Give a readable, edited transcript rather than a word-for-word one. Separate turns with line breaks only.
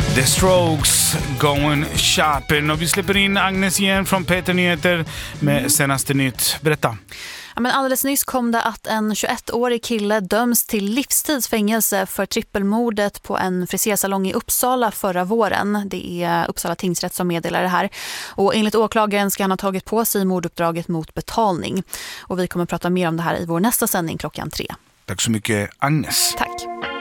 The Strokes, Going Shopping. Och vi släpper in Agnes igen från Peter Nyheter med senaste nytt. Berätta.
Ja, men alldeles nyss kom det att en 21-årig kille döms till livstidsfängelse för trippelmordet på en frisersalong i Uppsala förra våren. Det är Uppsala tingsrätt som meddelar det här. Och enligt åklagaren ska han ha tagit på sig morduppdraget mot betalning. Och vi kommer att prata mer om det här i vår nästa sändning 3:00.
Tack så mycket, Agnes.
Tack.